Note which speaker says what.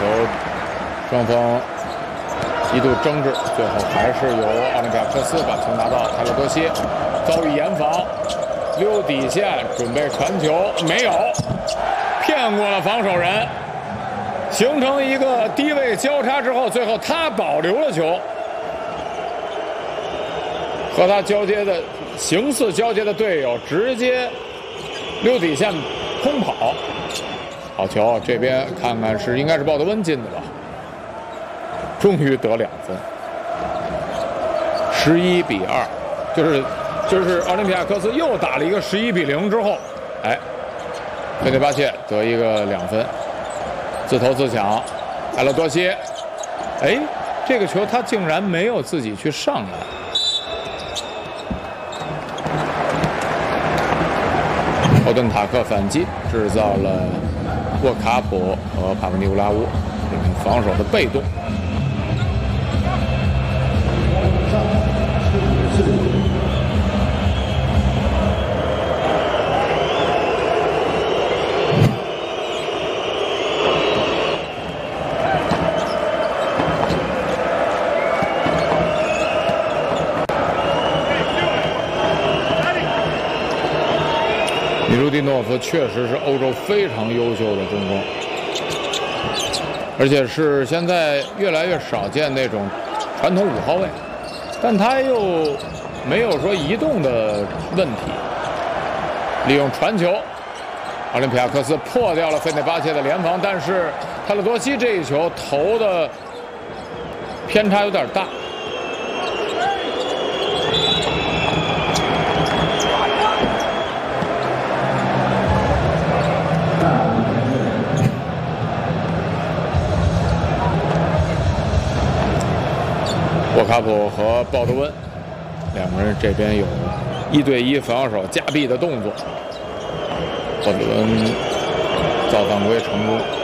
Speaker 1: 球双方一度争执，最后还是由奥林匹亚科斯把球拿到。泰勒多西遭遇严防，溜底线准备传球，没有，骗过了防守人，形成一个低位交叉之后，最后他保留了球，和他形似交接的队友直接溜底线空跑。好球，这边看看应该是鲍德温进的吧。终于得2分，11比2，就是奥林匹亚科斯又打了一个11比0之后，哎，费内巴切得一个2分，自投自抢，埃勒多西，哎，这个球他竟然没有自己去上来。奥顿塔克反击，制造了沃卡普和帕夫尼乌拉乌这名防守的被动。米卢蒂诺夫确实是欧洲非常优秀的中锋，而且是现在越来越少见那种传统5号位，但他又没有说移动的问题。利用传球，奥林匹亚科斯破掉了费内巴切的联防，但是泰勒多西这一球投的偏差有点大。沃卡普和鲍德温两个人这边有1对1防守夹壁的动作，鲍德温造犯规成功。